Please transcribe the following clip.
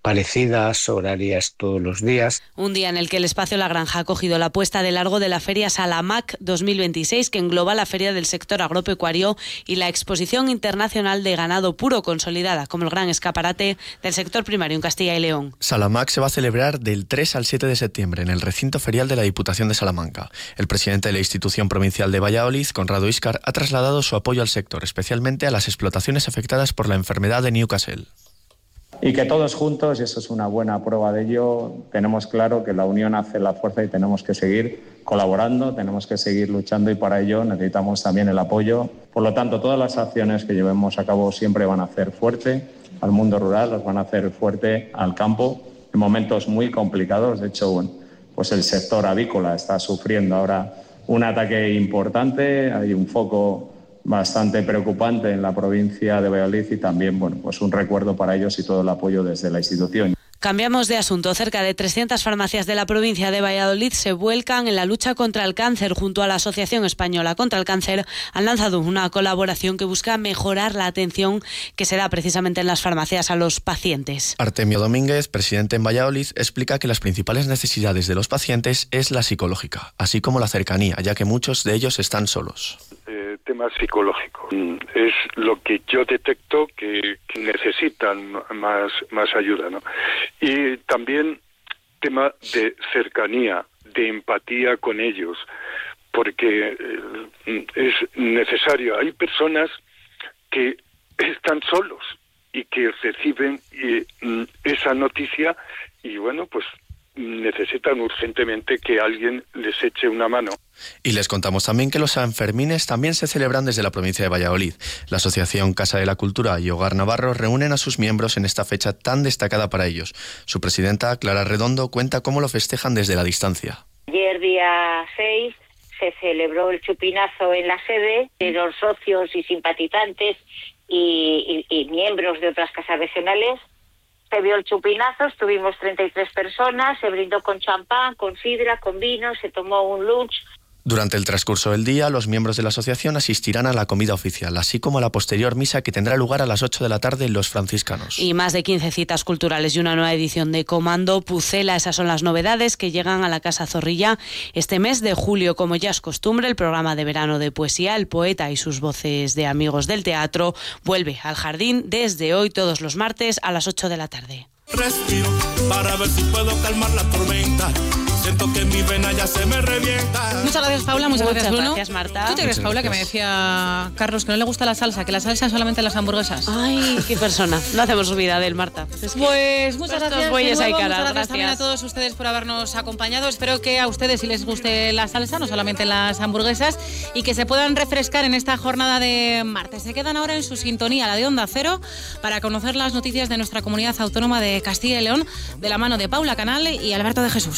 parecidas, horarias todos los días. Un día en el que el Espacio La Granja ha cogido la puesta de largo de la Feria Salamac 2026, que engloba la feria del sector agropecuario y la exposición internacional de ganado puro, consolidada como el gran escaparate del sector primario en Castilla y León. Salamac se va a celebrar del 3 al 7 de septiembre en el recinto ferial de la Diputación de Salamanca. El presidente de la institución provincial de Valladolid, Conrado Íscar, ha trasladado su apoyo al sector, especialmente a las explotaciones afectadas por la enfermedad de Newcastle. Y que todos juntos, y eso es una buena prueba de ello, tenemos claro que la unión hace la fuerza y tenemos que seguir colaborando, tenemos que seguir luchando y para ello necesitamos también el apoyo. Por lo tanto, todas las acciones que llevemos a cabo siempre van a hacer fuerte al mundo rural, los van a hacer fuerte al campo en momentos muy complicados. De hecho, pues el sector avícola está sufriendo ahora un ataque importante, hay un foco bastante preocupante en la provincia de Valladolid y también, pues un recuerdo para ellos y todo el apoyo desde la institución. Cambiamos de asunto. Cerca de 300 farmacias de la provincia de Valladolid se vuelcan en la lucha contra el cáncer. Junto a la Asociación Española contra el Cáncer han lanzado una colaboración que busca mejorar la atención que se da precisamente en las farmacias a los pacientes. Artemio Domínguez, presidente en Valladolid, explica que las principales necesidades de los pacientes es la psicológica, así como la cercanía, ya que muchos de ellos están solos. Tema psicológico. Es lo que yo detecto que necesitan más ayuda, ¿no? Y también tema de cercanía, de empatía con ellos, porque es necesario. Hay personas que están solos y que reciben esa noticia y pues necesitan urgentemente que alguien les eche una mano. Y les contamos también que los Sanfermines también se celebran desde la provincia de Valladolid. La Asociación Casa de la Cultura y Hogar Navarro reúnen a sus miembros en esta fecha tan destacada para ellos. Su presidenta, Clara Redondo, cuenta cómo lo festejan desde la distancia. Ayer, día 6, se celebró el chupinazo en la sede de los socios y simpatizantes y miembros de otras casas regionales. Se vio el chupinazo, estuvimos 33 personas, se brindó con champán, con sidra, con vino, se tomó un lunch. Durante el transcurso del día, los miembros de la asociación asistirán a la comida oficial, así como a la posterior misa que tendrá lugar a las 8 de la tarde en Los Franciscanos. Y más de 15 citas culturales y una nueva edición de Comando Pucela. Esas son las novedades que llegan a la Casa Zorrilla este mes de julio. Como ya es costumbre, el programa de verano de poesía, El Poeta y sus voces de amigos del teatro, vuelve al jardín desde hoy todos los martes a las 8 de la tarde. Respiro para ver si puedo calmar la tormenta. Siento que mi vena ya se me revienta. Muchas gracias, Paula. Muchas gracias, Bruno. Gracias, Marta. ¿Tú te crees, Paula, que me decía Carlos que no le gusta la salsa, que la salsa es solamente en las hamburguesas? Ay, qué persona. No hacemos su vida del Marta. Pues muchas gracias. Muchas gracias también a todos ustedes por habernos acompañado. Espero que a ustedes sí les guste la salsa, no solamente las hamburguesas, y que se puedan refrescar en esta jornada de martes. Se quedan ahora en su sintonía, la de Onda Cero, para conocer las noticias de nuestra comunidad autónoma de Castilla y León, de la mano de Paula Canal y Alberto de Jesús.